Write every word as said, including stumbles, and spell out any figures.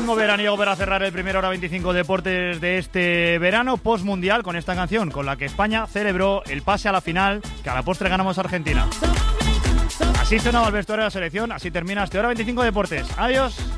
ritmo veraniego para cerrar el primer Hora veinticinco Deportes de este verano post-mundial con esta canción con la que España celebró el pase a la final que a la postre ganamos a Argentina. Así sonaba el vestuario de la selección, así termina este Hora veinticinco Deportes. Adiós.